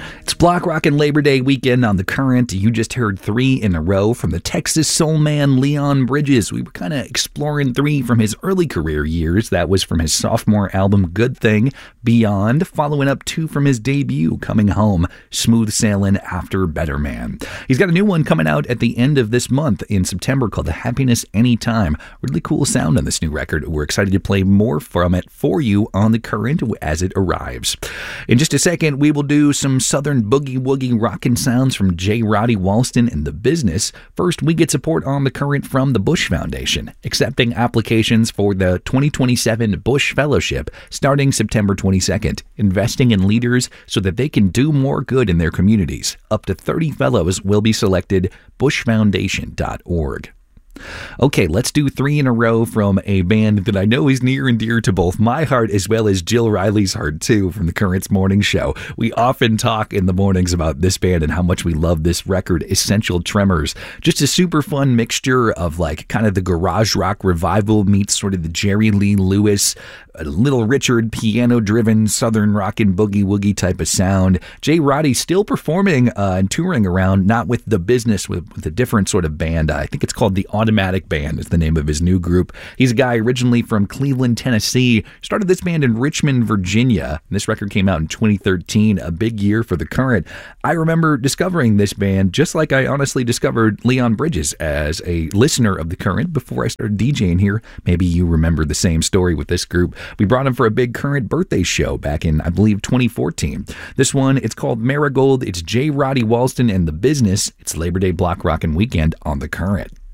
It's Block Rockin' Labor Day weekend on The Current. You just heard 3 in a row from the Texas soul man Leon Bridges. We were kind of exploring 3 from his early career years. That was from his sophomore album, Good Thing, Beyond, following up 2 from his debut, Coming Home, Smooth Sailing After Better Man. He's got a new one coming out at the end of this month in September called The Happiness Anytime. Really cool sound on this new record. We're excited to play more from it for you on The Current as it arrives. In just a second, we will do some Southern boogie woogie rockin' sounds from J. Roddy Walston and The Business. First, we get support on The Current from the Bush Foundation, accepting applications for the 2027 Bush Fellowship starting September 22nd, investing in leaders so that they can do more good in their communities. Up to 30 fellows will be selected. bushfoundation.org. Okay, let's do 3 in a row from a band that I know is near and dear to both my heart as well as Jill Riley's heart too, from the Current's morning show. We often talk in the mornings about this band and how much we love this record, Essential Tremors. Just a super fun mixture of like kind of the garage rock revival meets sort of the Jerry Lee Lewis, Little Richard piano-driven Southern rockin' boogie woogie type of sound. J. Roddy still performing and touring around, not with The Business, with a different sort of band. I think it's called the Automatic Band is the name of his new group. He's a guy originally from Cleveland, Tennessee. Started this band in Richmond, Virginia. This record came out in 2013, a big year for The Current. I remember discovering this band just like I honestly discovered Leon Bridges as a listener of The Current before I started DJing here. Maybe you remember the same story with this group. We brought him for a big Current birthday show back in, I believe, 2014. This one, it's called Marigold. It's J. Roddy Walston and The Business. It's Labor Day Block Rockin' Weekend on The Current.